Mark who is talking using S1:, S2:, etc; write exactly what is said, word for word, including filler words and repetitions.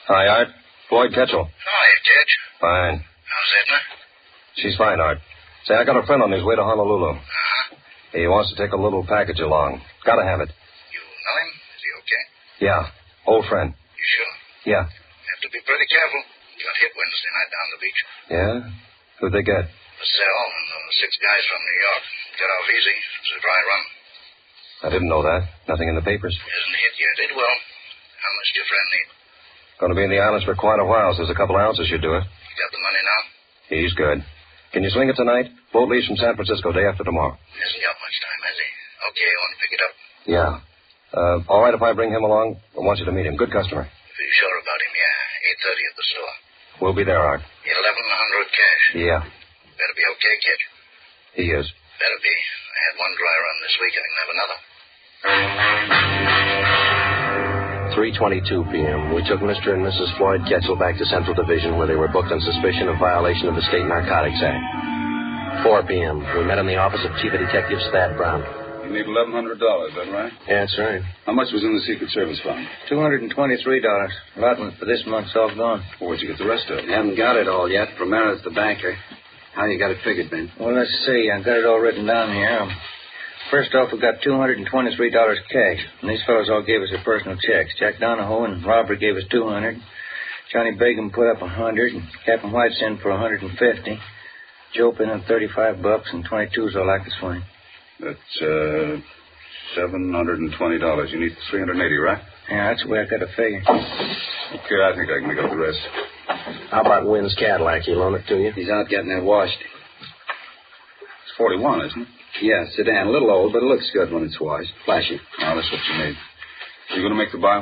S1: Hi, Art. Floyd Ketchel.
S2: Hi, Ketch.
S1: Fine.
S2: How's Edna?
S1: She's fine, Art. Say, I got a friend on his way to Honolulu.
S2: Uh-huh.
S1: He wants to take a little package along. Gotta have it.
S2: You know him? Is he okay?
S1: Yeah. Old friend.
S2: You sure?
S1: Yeah.
S2: Have to be pretty careful. Got hit Wednesday night down the beach.
S1: Yeah? Who'd they get?
S2: Purcell and uh, six guys from New York. Got off easy. It was a dry run.
S1: I didn't know that. Nothing in the papers.
S2: Hasn't hit yet. It will. How much do your friend need?
S1: Going to be in the islands for quite a while, so there's a couple ounces should do it.
S2: You got the money now?
S1: He's good. Can you swing it tonight? Boat leaves from San Francisco day after tomorrow.
S2: Hasn't got much time, has he? Okay, you want to pick it up?
S1: Yeah. Uh, all right if I bring him along? I want you to meet him. Good customer.
S2: If you're sure about him, yeah. eight thirty at the store.
S1: We'll be there, Art.
S2: eleven hundred cash.
S1: Yeah.
S2: Better be okay, kid.
S1: He is.
S2: Better be. I had one dry run this week. I can have another.
S3: three twenty-two p.m. We took Mister and Missus Floyd Ketchel back to Central Division, where they were booked on suspicion of violation of the State Narcotics Act. four p.m. We met in the office of Chief of Detective Thad Brown.
S4: You need eleven hundred dollars, is that right?
S3: Yeah, that's right.
S4: How much was in the Secret Service fund?
S5: two hundred twenty-three dollars. Allotment for this month's all gone.
S4: Well, where'd you get the rest of it?
S6: You haven't got it all yet. Romera's the banker. How you got it figured, Ben?
S5: Well, let's see. I got it all written down here. Um, First off, we got two hundred twenty-three dollars cash. And these fellows all gave us their personal checks. Jack Donahoe and Robert gave us two hundred dollars. Johnny Begum put up one hundred dollars. And Captain White sent for one hundred fifty dollars. Joe put in thirty-five bucks, and twenty-two's all I could swing.
S4: That's, uh, seven hundred twenty dollars. You need three hundred eighty, right?
S5: Yeah, that's the way I got to figure.
S4: Okay, I think I can make up the rest.
S3: How about Wynn's Cadillac? He loan it to you?
S6: He's out getting it washed.
S4: It's forty-one, isn't it?
S6: Yeah, sedan. A little old, but it looks good when it's washed. Flashy.
S4: Oh, that's what you need. You going to make the buy?